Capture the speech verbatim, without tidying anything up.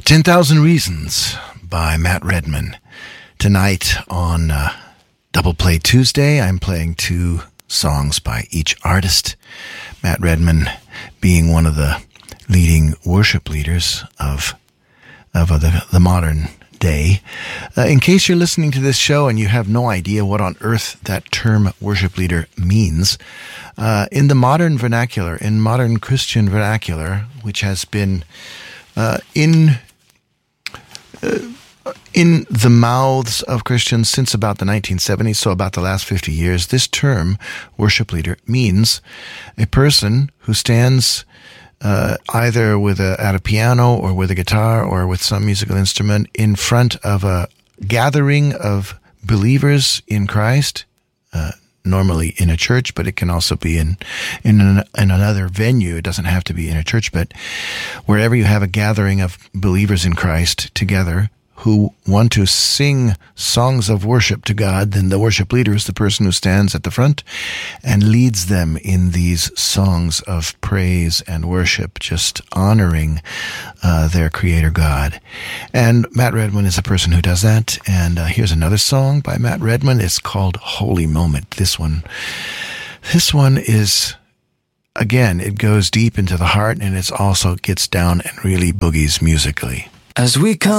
ten thousand Reasons by Matt Redman. Tonight on uh, Double Play Tuesday, I'm playing two songs by each artist. Matt Redman being one of the leading worship leaders of of uh, the, the modern day. Uh, in case you're listening to this show and you have no idea what on earth that term worship leader means, uh, in the modern vernacular, in modern Christian vernacular, which has been uh, in uh, in the mouths of Christians since about the nineteen seventies, so about the last fifty years, this term, worship leader, means a person who stands uh, either with a, at a piano or with a guitar or with some musical instrument in front of a gathering of believers in Christ, uh, normally in a church, but it can also be in in, an, in another venue. It doesn't have to be in a church, but wherever you have a gathering of believers in Christ together who want to sing songs of worship to God, then the worship leader is the person who stands at the front and leads them in these songs of praise and worship, just honoring uh, their Creator God. And Matt Redman is a person who does that. And uh, here's another song by Matt Redman. It's called Holy Moment. This one, this one is, again, it goes deep into the heart, and it also gets down and really boogies musically. As we come